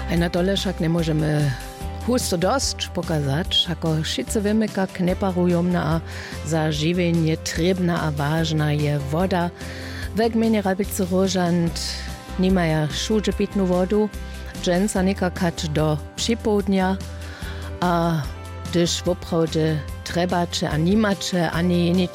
A na dole však nemôžeme husto dosť pokazać, ako wszyscy wiemy, jak neparujomna a za žiwienie trebna a vážna je voda. W gminie Rabice Rożant nimaja všude pitnú vodu, dženca nekakać do przypołudnia, a gdyż woprawdzie trebacze a nimacze ani